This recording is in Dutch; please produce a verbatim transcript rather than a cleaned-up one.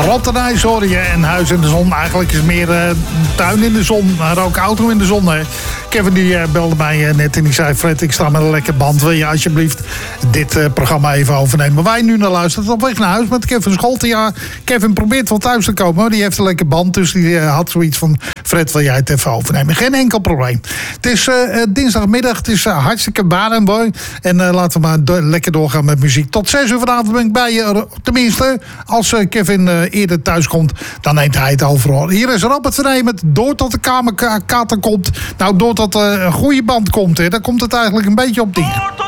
Rotterdijs hoor je en Huis in de Zon. Eigenlijk is meer uh, tuin in de zon, maar ook auto in de zon. Hè. Kevin die uh, belde mij uh, net en die zei... Fred, ik sta met een lekker band. Wil je alsjeblieft dit uh, programma even overnemen? Waar je nu naar luistert, op weg naar huis met Kevin Scholten. Ja, Kevin probeert wel thuis te komen, maar die heeft een lekker band. Dus die uh, had zoiets van... Fred, wil jij het even overnemen? Geen enkel probleem. Het is uh, dinsdagmiddag, het is uh, hartstikke baan en boy. En uh, laten we maar do- lekker doorgaan met muziek. Tot zes uur vanavond ben ik bij je. Tenminste, als uh, Kevin uh, eerder thuis komt, dan neemt hij het overal. Hier is Robert van Eem met Door tot de kamerkater komt. Nou, door tot uh, een goede band komt, hè, dan komt het eigenlijk een beetje op neer.